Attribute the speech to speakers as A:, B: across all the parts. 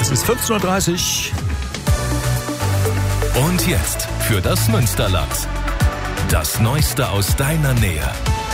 A: Es ist 15.30 Uhr.
B: Und jetzt für das Münsterland. Das Neueste aus deiner Nähe.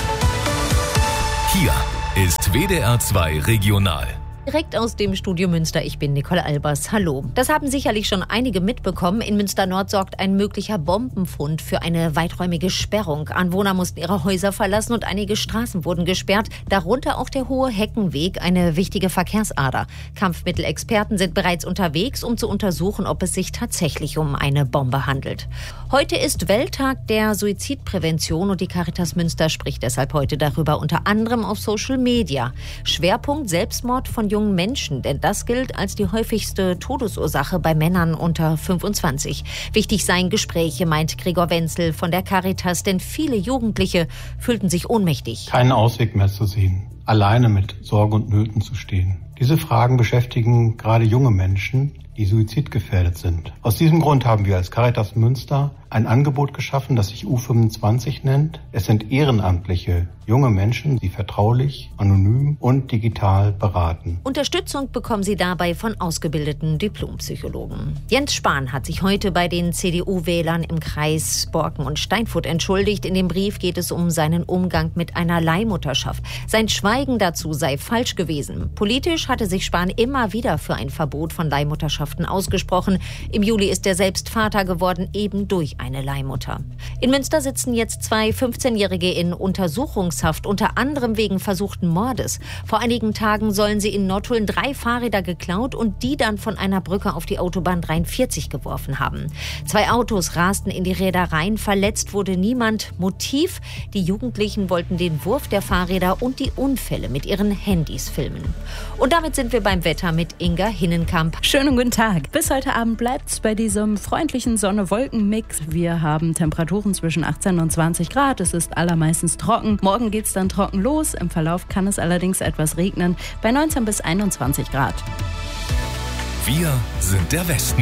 B: Hier ist WDR 2 Regional.
C: Direkt aus dem Studio Münster, ich bin Nicole Albers. Hallo. Das haben sicherlich schon einige mitbekommen. In Münster-Nord sorgt ein möglicher Bombenfund für eine weiträumige Sperrung. Anwohner mussten ihre Häuser verlassen und einige Straßen wurden gesperrt. Darunter auch der Hohe Heckenweg, eine wichtige Verkehrsader. Kampfmittelexperten sind bereits unterwegs, um zu untersuchen, ob es sich tatsächlich um eine Bombe handelt. Heute ist Welttag der Suizidprävention und die Caritas Münster spricht deshalb heute darüber, unter anderem auf Social Media. Schwerpunkt Selbstmord von jungen Menschen, denn das gilt als die häufigste Todesursache bei Männern unter 25. Wichtig seien Gespräche, meint Gregor Wenzel von der Caritas, denn viele Jugendliche fühlten sich ohnmächtig.
D: Keinen Ausweg mehr zu sehen, alleine mit Sorgen und Nöten zu stehen. Diese Fragen beschäftigen gerade junge Menschen, die suizidgefährdet sind. Aus diesem Grund haben wir als Caritas Münster ein Angebot geschaffen, das sich U25 nennt. Es sind ehrenamtliche junge Menschen, die vertraulich, anonym und digital beraten.
C: Unterstützung bekommen sie dabei von ausgebildeten Diplompsychologen. Jens Spahn hat sich heute bei den CDU-Wählern im Kreis Borken und Steinfurt entschuldigt. In dem Brief geht es um seinen Umgang mit einer Leihmutterschaft. Sein Schweigen dazu sei falsch gewesen. Politisch hatte sich Spahn immer wieder für ein Verbot von Leihmutterschaften ausgesprochen. Im Juli ist er selbst Vater geworden, eben durch eine Leihmutter. In Münster sitzen jetzt 2 15-Jährige in Untersuchungshaft, unter anderem wegen versuchten Mordes. Vor einigen Tagen sollen sie in Nottuln 3 Fahrräder geklaut und die dann von einer Brücke auf die Autobahn 43 geworfen haben. 2 Autos rasten in die Räder rein, verletzt wurde niemand. Motiv: die Jugendlichen wollten den Wurf der Fahrräder und die Unfälle mit ihren Handys filmen. Und damit sind wir beim Wetter mit Inga Hinnenkamp.
E: Schönen guten Tag. Bis heute Abend bleibt es bei diesem freundlichen Sonne-Wolken-Mix. Wir haben Temperaturen zwischen 18 und 20 Grad. Es ist allermeistens trocken. Morgen geht es dann trocken los. Im Verlauf kann es allerdings etwas regnen. Bei 19 bis 21 Grad.
B: Wir sind der Westen.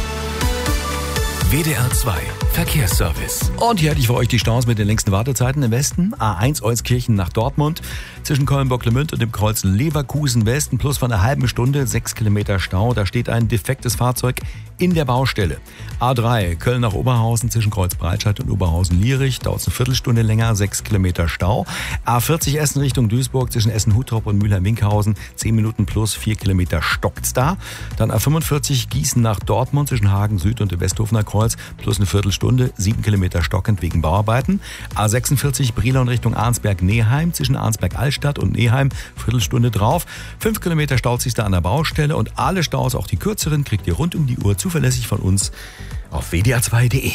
B: WDR 2 Verkehrsservice.
A: Und hier hätte ich für euch die Staus mit den längsten Wartezeiten im Westen. A1 Euskirchen nach Dortmund. Zwischen Köln-Bocklemünd und dem Kreuz Leverkusen Westen plus von einer halben Stunde 6 Kilometer Stau. Da steht ein defektes Fahrzeug in der Baustelle. A3 Köln nach Oberhausen zwischen Kreuz Breitscheid und Oberhausen-Lierich. Dauert eine Viertelstunde länger, 6 Kilometer Stau. A40 Essen Richtung Duisburg zwischen Essen-Huttrop und Mülheim-Winkhausen. 10 Minuten plus 4 Kilometer stockt's da. Dann A45 Gießen nach Dortmund zwischen Hagen Süd und dem Westhofener Kreuz plus eine Viertelstunde, 7 Kilometer stockend wegen Bauarbeiten. A46 Brilon Richtung Arnsberg-Neheim zwischen Arnsberg-Altstadt und Neheim, Viertelstunde drauf. 5 Kilometer staut sich da an der Baustelle und alle Staus, auch die kürzeren, kriegt ihr rund um die Uhr zuverlässig von uns auf wdr2.de.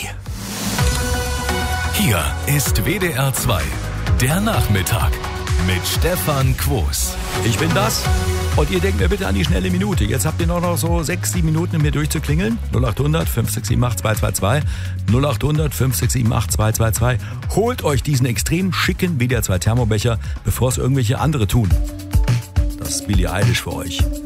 B: Hier ist WDR 2, der Nachmittag mit Stefan Quos.
A: Ich bin das. Und ihr denkt mir bitte an die schnelle Minute. Jetzt habt ihr noch so 6-7 Minuten, um mir durchzuklingeln. 0800 5678 222. 0800 5678 222. Holt euch diesen extrem schicken WDR 2 Thermobecher, bevor es irgendwelche andere tun. Das ist Billie Eilish für euch.